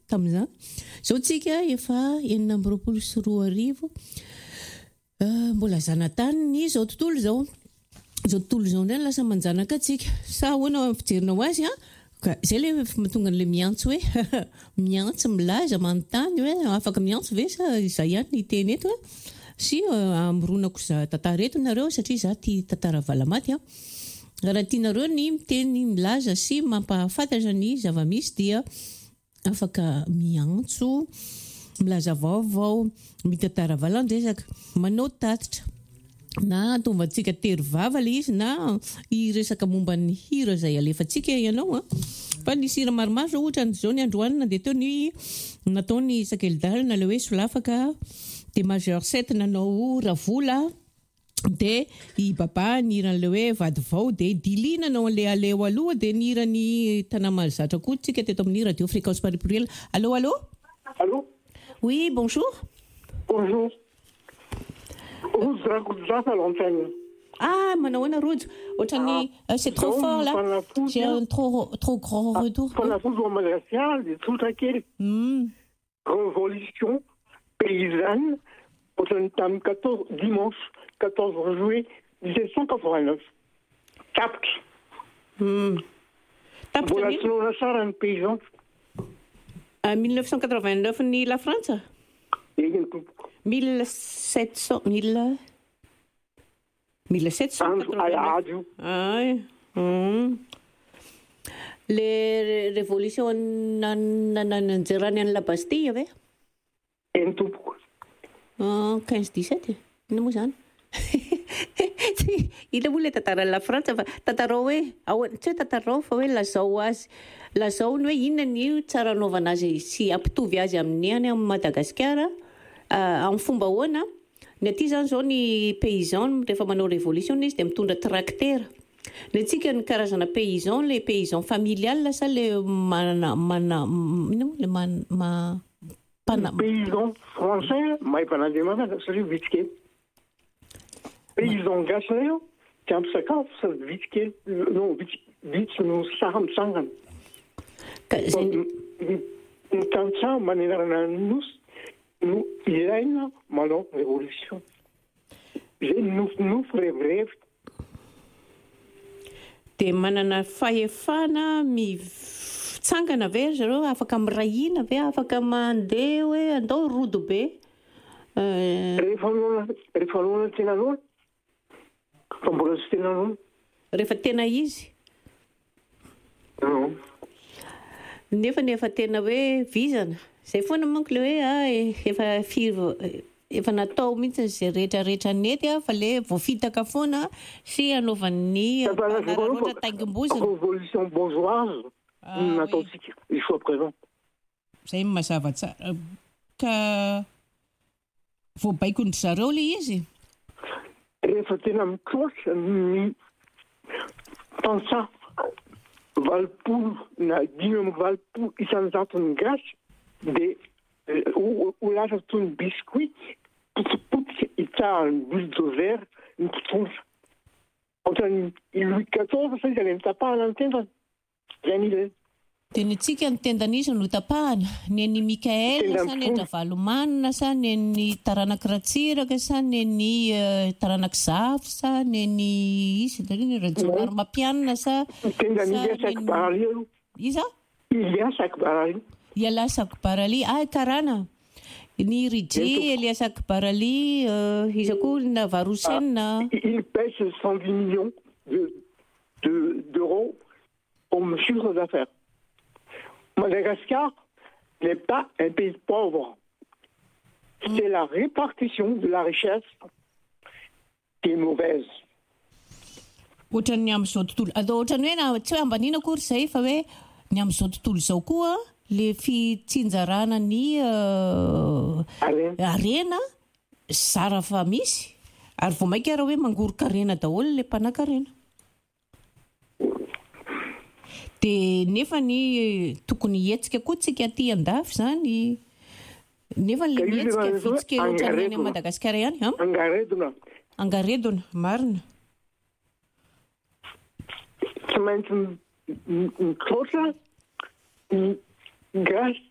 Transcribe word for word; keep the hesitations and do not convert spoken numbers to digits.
tamin'izany. Zao tsika efa enina amby roapolo sy roa arivo mbola zanatany ny zao tontolo zao. Zao tontolo zao ndray lasa manjanaka atsika. Sa ahoana fijerinao azy a? Ka zay le mahatonga an'ilay miantso hoe miantso milaza manontany hoe afaka miantso ve sa izay ihany ny teny eto a? Si amoronako za tantara eto nareo satria za tia tantara valamaty a. Raha tianareo ny miteny milaza sy mampahafantatra ny zava-misy dia afaka miantso, milaza vaovao, mitantara valan-dresaka, manao tatitra. Na tonvantsika tery vava le izy na iresaka momba ny hira izay alefantsika ianao a. Fa ny sira maromaro zao ohatra n'izao ny androanina dia teo ny natao ny sakelidalina ilay hoe solafaka dia majeur sept nanao ravola dia i baba niran'ilay hoe vady vao dia dilina nanao an'ilay aleo aloha dia nirany tanàmahazatra koa tsika teto amin'ny radio fréquence Paris pluriel. Allô, allô? Allô? Oui, bonjour. Bonjour. Route Dragoudjaf à l'antenne. Ah, Manawana Route. Ah, euh, c'est trop fort là. J'ai un trop, trop grand retour. Pour la foudre martiale, tout à quel révolution paysanne, au quatorze, dimanche quatorze juillet dix-sept cent quatre-vingt-neuf. Capte. Voilà, selon la charte un paysan. En mille neuf cent quatre-vingt-neuf, ni la France? mille sept cents, mille... mille sept cent quatre-vingt-neuf. À la radio. Ah oui. Mmh. Les révolutions nananjerany la Bastille, avait? En tout. En quinze dix-sept, non mo zany. Ila mo le tatara la France fa tatarao hoe ao tsy tatarao fa hoe lazao azy. Lazao ny hoe inona ny tsara anaovana azy sy ampitovy azy amin'ny any amin'ny Madagasikara amin'ny fomba ahoana. Ny aty zany zao ny paysan rehefa manao révolution izy dia mitondra tracteur. Ny antsika ny karazana paysan, le paysan familial sa le mana mana le man ma pana paysan français, mai panademana satria vitsikely. Paysan gasy io tsy ampy sakafo sa vitsikely no vitsy no sahamitsangana. Ny tantsaha manenarana nosy no ilaina manao révolution. Zay nofo revirevitra. Dia manana fahefana mitsangana ve zareo afaka mirahina ve afaka mandeha hoe andao rodo be. Rehefa rehefa aloha tena aloha fa mbola tsy tena aloha. Rehefa tena izy. Nefa nefa tena hoe vizana. Zay foana manko le hoe efa firy efa natao mihitsy izay rehetra rehetra nety fa le voafitaka foana sy anaovan'ny anaranoatra taingim-bozina. Révolution bourgeoise nataontsika jusqu'à présent. Zay mazava tsara ka voabaiko ny zareo le izy. Rehefa tena mitsoatra ny tantsaha valopolo na dimy amby valopolo isanjato ny gasy dia ho lasa toy ny biscuit potsipotsika itsahany bulldozer ny mpitondra. Ohatrany Louis quatorze sa izy any mitapahana ny tendany. Zay ny ilay. Dia ny tsika ny tendan'izy no tapahana. Ny an'ny Mikael sa ny Ndravalomanina sa ny an'ny Taranaka Ratsiraka sa ny an'ny Taranaka Zafy sa ny an'ny izy ny Rajonary Mampianina sa tendany Ilias Akbarali aloha. Iza? Ilias Akbarali. Ilias Akbarali, ah karana. Ny Ridji, Ilias Akbarali, iza koa na Varousena. Il pèse cent dix millions de, de, d'euros comme chiffre d'affaires. Madagascar n'est pas un pays pauvre. C'est la répartition de la richesse qui est mauvaise. Ohatrany amin'izao tontolo. Adao ohatrany hoe na tsy hoe ambanina akory izay fa hoe ny amin'izao tontolo izao koa le fitsinjarana ny arena zara fa misy ary vao maika raha hoe mangoroka arena daholo le mpanan-karena. Dia nefa ny tokony hetsika koa tsika aty andafy zany nefa le mihetsika vitsika ohatrany any Madagasikara ihany. Angaredona. Angaredona, marina. Tsy maintsy mitsotra ny gasy